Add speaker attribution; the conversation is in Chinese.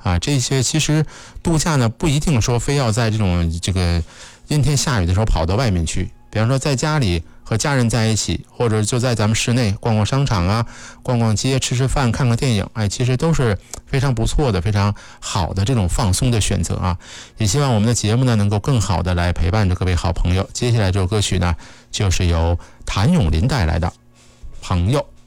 Speaker 1: 啊。这些其实度假呢，不一定说非要在这个阴天下雨的时候跑到外面去，比方说在家里和家人在一起，或者就在咱们室内逛逛商场啊，逛逛街，吃吃饭，看看电影，其实都是非常不错的，非常好的这种放松的选择啊。也希望我们的节目呢，能够更好的来陪伴着各位好朋友。接下来这首歌曲呢，就是由谭咏麟带来的《朋友》。